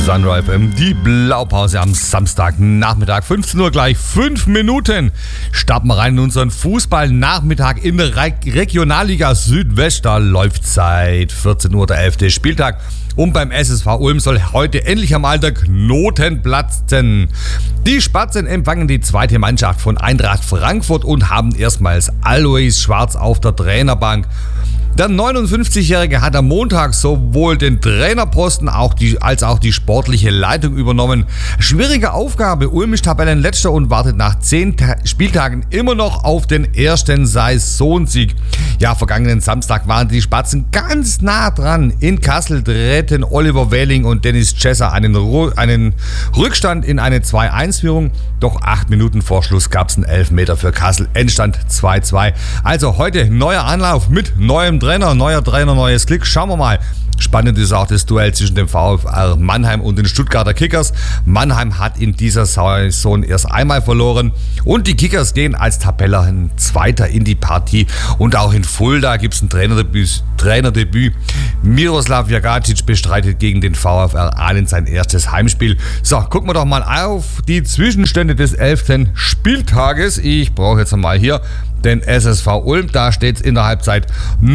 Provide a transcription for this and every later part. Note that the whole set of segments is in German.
Sunrise FM, die Blaupause am Samstagnachmittag, 15 Uhr gleich 5 Minuten. Starten wir rein in unseren Fußballnachmittag in der Regionalliga Südwest. Da läuft seit 14 Uhr der 11. Spieltag. Und beim SSV Ulm soll heute endlich einmal der Knoten platzen. Die Spatzen empfangen die zweite Mannschaft von Eintracht Frankfurt und haben erstmals Alois Schwarz auf der Trainerbank. Der 59-Jährige hat am Montag sowohl den Trainerposten als auch die sportliche Leitung übernommen. Schwierige Aufgabe. Ulm ist Tabellenletzter und wartet nach 10 Spieltagen immer noch auf den ersten Saisonsieg. Ja, vergangenen Samstag waren die Spatzen ganz nah dran. In Kassel drehten Oliver Welling und Dennis Chesser einen Rückstand in eine 2-1-Führung. Doch 8 Minuten vor Schluss gab es einen Elfmeter für Kassel. Endstand 2-2. Also heute neuer Anlauf mit neuem Trainer, neues Glück. Schauen wir mal. Spannend ist auch das Duell zwischen dem VfR Mannheim und den Stuttgarter Kickers. Mannheim hat in dieser Saison erst einmal verloren und die Kickers gehen als Tabellenzweiter in die Partie. Und auch in Fulda gibt es ein Trainerdebüt. Miroslav Jagacic bestreitet gegen den VfR Aalen sein erstes Heimspiel. So, gucken wir doch mal auf die Zwischenstände des 11. Spieltages. Ich brauche jetzt mal hier den SSV Ulm. Da steht es in der Halbzeit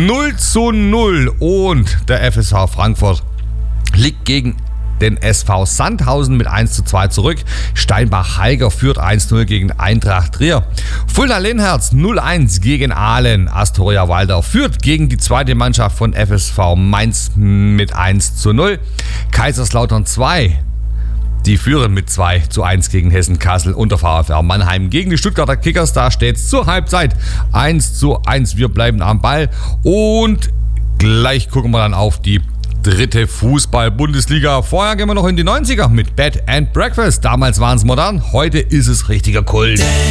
0:0 und der FSV Frankfurt liegt gegen den SV Sandhausen mit 1:2 zurück. Steinbach-Heiger führt 1:0 gegen Eintracht Trier. Fulda-Lenherz 0:1 gegen Aalen. Astoria Waldau führt gegen die zweite Mannschaft von FSV Mainz mit 1:0. Kaiserslautern 2. Die führen mit 2:1 gegen Hessen Kassel und der VfR Mannheim gegen die Stuttgarter Kickers. Da steht es zur Halbzeit 1:1. Wir bleiben am Ball und gleich gucken wir dann auf die dritte Fußball-Bundesliga. Vorher gehen wir noch in die 90er mit Bed and Breakfast. Damals waren es modern, heute ist es richtiger Kult.